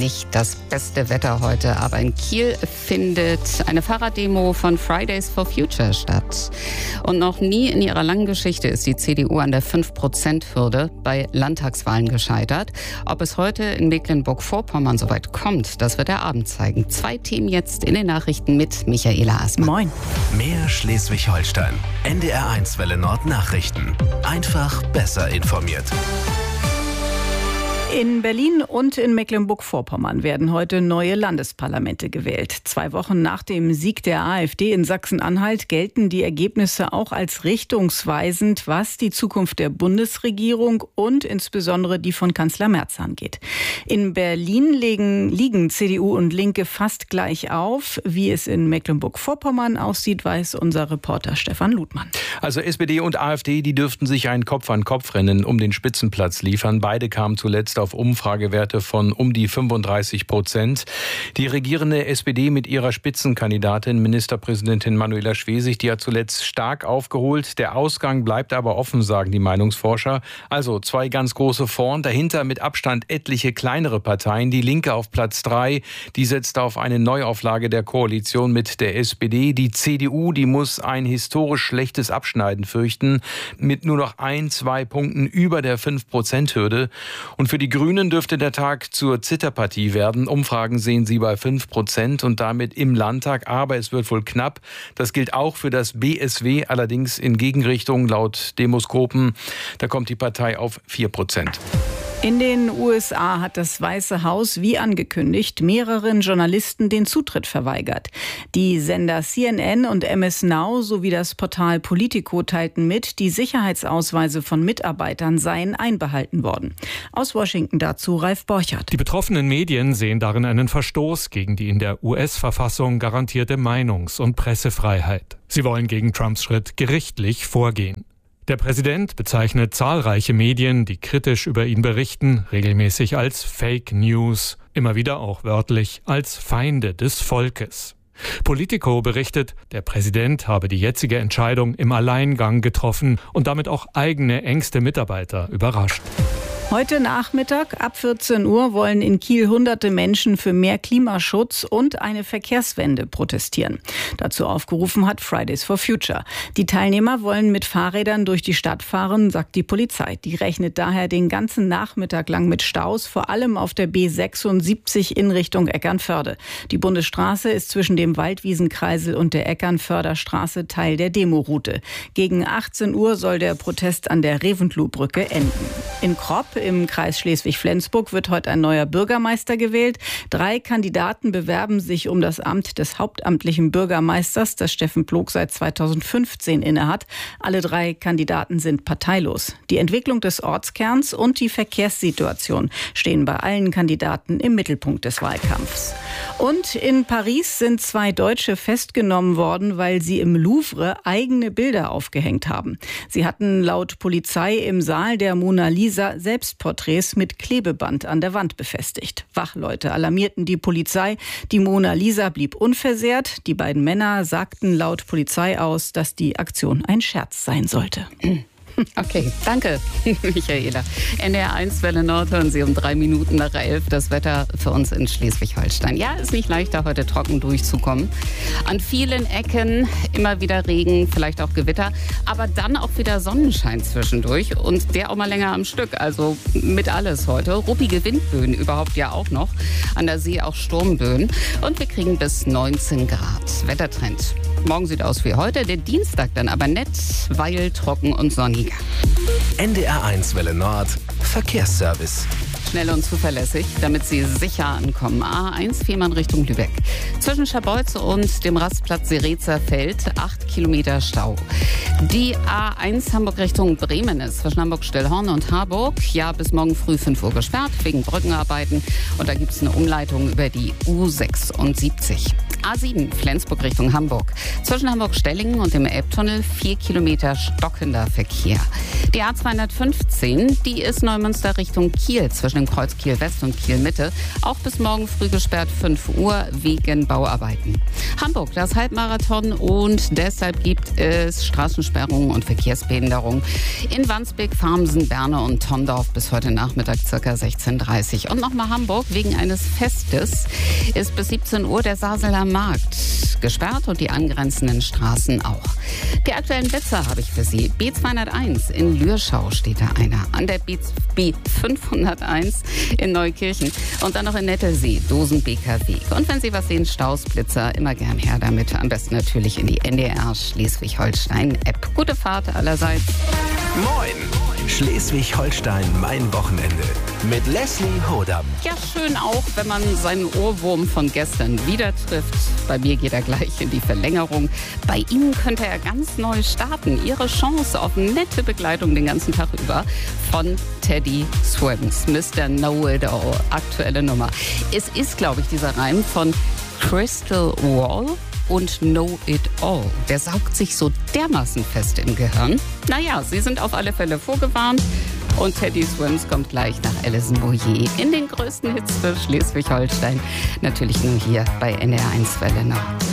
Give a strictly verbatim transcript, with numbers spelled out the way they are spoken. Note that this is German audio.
nicht das beste Wetter heute, aber in Kiel findet eine Fahrraddemo von Fridays for Future statt. Und noch nie in ihrer langen Geschichte ist die C D U an der fünf Prozent Hürde bei Landtagswahlen gescheitert. Ob es heute in Mecklenburg-Vorpommern soweit kommt, das wird der Abend zeigen. Zwei Themen jetzt in den Nachrichten mit Michaela Asmann. Moin. Mehr Schleswig-Holstein. N D R eins Welle Nord Nachrichten. Einfach besser informiert. In Berlin und in Mecklenburg-Vorpommern werden heute neue Landesparlamente gewählt. Zwei Wochen nach dem Sieg der AfD in Sachsen-Anhalt gelten die Ergebnisse auch als richtungsweisend, was die Zukunft der Bundesregierung und insbesondere die von Kanzler Merz angeht. In Berlin liegen, liegen C D U und Linke fast gleich auf. Wie es in Mecklenburg-Vorpommern aussieht, weiß unser Reporter Stefan Ludmann. Also S P D und AfD, die dürften sich ein Kopf-an-Kopf-Rennen um den Spitzenplatz liefern. Beide kamen zuletzt auf Umfragewerte von um die fünfunddreißig Prozent. Die regierende S P D mit ihrer Spitzenkandidatin Ministerpräsidentin Manuela Schwesig, die hat zuletzt stark aufgeholt. Der Ausgang bleibt aber offen, sagen die Meinungsforscher. Also zwei ganz große vorn, dahinter mit Abstand etliche kleinere Parteien. Die Linke auf Platz drei, die setzt auf eine Neuauflage der Koalition mit der S P D. Die C D U, die muss ein historisch schlechtes Abschneiden fürchten, mit nur noch ein, zwei Punkten über der fünf Prozent Hürde. Und für die Grünen dürfte der Tag zur Zitterpartie werden. Umfragen sehen sie bei fünf Prozent und damit im Landtag. Aber es wird wohl knapp. Das gilt auch für das B S W, allerdings in Gegenrichtung laut Demoskopen. Da kommt die Partei auf vier Prozent. In den U S A hat das Weiße Haus, wie angekündigt, mehreren Journalisten den Zutritt verweigert. Die Sender C N N und M S Now sowie das Portal Politico teilten mit, die Sicherheitsausweise von Mitarbeitern seien einbehalten worden. Aus Washington dazu Ralf Borchert. Die betroffenen Medien sehen darin einen Verstoß gegen die in der U S-Verfassung garantierte Meinungs- und Pressefreiheit. Sie wollen gegen Trumps Schritt gerichtlich vorgehen. Der Präsident bezeichnet zahlreiche Medien, die kritisch über ihn berichten, regelmäßig als Fake News, immer wieder auch wörtlich als Feinde des Volkes. Politico berichtet, der Präsident habe die jetzige Entscheidung im Alleingang getroffen und damit auch eigene engste Mitarbeiter überrascht. Heute Nachmittag ab vierzehn Uhr wollen in Kiel hunderte Menschen für mehr Klimaschutz und eine Verkehrswende protestieren. Dazu aufgerufen hat Fridays for Future. Die Teilnehmer wollen mit Fahrrädern durch die Stadt fahren, sagt die Polizei. Die rechnet daher den ganzen Nachmittag lang mit Staus, vor allem auf der B sechsundsiebzig in Richtung Eckernförde. Die Bundesstraße ist zwischen dem Waldwiesenkreisel und der Eckernförder Straße Teil der Demoroute. Gegen achtzehn Uhr soll der Protest an der Reventlow-Brücke enden. In Kropp im Kreis Schleswig-Flensburg wird heute ein neuer Bürgermeister gewählt. Drei Kandidaten bewerben sich um das Amt des hauptamtlichen Bürgermeisters, das Steffen Plog seit zweitausendfünfzehn innehat. Alle drei Kandidaten sind parteilos. Die Entwicklung des Ortskerns und die Verkehrssituation stehen bei allen Kandidaten im Mittelpunkt des Wahlkampfs. Und in Paris sind zwei Deutsche festgenommen worden, weil sie im Louvre eigene Bilder aufgehängt haben. Sie hatten laut Polizei im Saal der Mona Lisa Selbstporträts mit Klebeband an der Wand befestigt. Wachleute alarmierten die Polizei. Die Mona Lisa blieb unversehrt. Die beiden Männer sagten laut Polizei aus, dass die Aktion ein Scherz sein sollte. Okay, danke, Michaela. N D R eins Welle Nord hören Sie um drei Minuten nach elf. Das Wetter für uns in Schleswig-Holstein. Ja, ist nicht leichter, heute trocken durchzukommen. An vielen Ecken immer wieder Regen, vielleicht auch Gewitter, aber dann auch wieder Sonnenschein zwischendurch und der auch mal länger am Stück. Also mit alles heute. Ruppige Windböen überhaupt ja auch noch. An der See auch Sturmböen. Und wir kriegen bis neunzehn Grad. Wettertrend. Morgen sieht aus wie heute, der Dienstag dann aber nett, weil trocken und sonnig. N D R eins Welle Nord Verkehrsservice. Schnell und zuverlässig, damit Sie sicher ankommen. A eins Fehmarn Richtung Lübeck. Zwischen Scharbeutz und dem Rastplatz Serezerfeld acht Kilometer Stau. Die A eins Hamburg Richtung Bremen ist zwischen Hamburg-Stillhorn und Harburg ja bis morgen früh fünf Uhr gesperrt wegen Brückenarbeiten. Und da gibt es eine Umleitung über die U sechsundsiebzig. A sieben, Flensburg Richtung Hamburg. Zwischen Hamburg-Stellingen und dem Elbtunnel vier Kilometer stockender Verkehr. Die A zweihundertfünfzehn, die ist Neumünster Richtung Kiel, zwischen dem Kreuz Kiel West und Kiel Mitte. Auch bis morgen früh gesperrt, fünf Uhr, wegen Bauarbeiten. Hamburg, das Halbmarathon, und deshalb gibt es Straßensperrungen und Verkehrsbehinderungen in Wandsbek, Farmsen, Berne und Tondorf bis heute Nachmittag ca. sechzehn Uhr dreißig. Und nochmal Hamburg, wegen eines Festes ist bis siebzehn Uhr der Saseler Markt gesperrt und die angrenzenden Straßen auch. Die aktuellen Blitzer habe ich für Sie. B zweihunderteins in Lürschau steht da einer. An der B fünfhunderteins in Neukirchen. Und dann noch in Nettelsee, Dosen-Beker Weg. Und wenn Sie was sehen, Staus, Blitzer, immer gern her damit. Am besten natürlich in die N D R Schleswig-Holstein-App. Gute Fahrt allerseits. Moin! Schleswig-Holstein, mein Wochenende. Mit Leslie Hodam. Ja, schön auch, wenn man seinen Ohrwurm von gestern wieder trifft. Bei mir geht er gleich in die Verlängerung. Bei Ihnen könnte er ganz neu starten. Ihre Chance auf nette Begleitung den ganzen Tag über von Teddy Swims. Mister Know-It-All, aktuelle Nummer. Es ist, glaube ich, dieser Reim von Crystal Wall und Know It All. Der saugt sich so dermaßen fest im Gehirn. Naja, Sie sind auf alle Fälle vorgewarnt. Und Teddy Swims kommt gleich nach Alison Oje in den größten Hits für Schleswig-Holstein. Natürlich nur hier bei N D R eins Welle Nord.